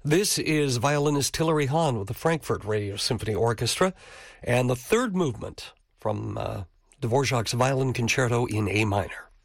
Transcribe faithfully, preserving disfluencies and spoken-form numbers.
This is violinist Hilary Hahn with the Frankfurt Radio Symphony Orchestra, and the third movement from uh, Dvorak's Violin Concerto in A minor.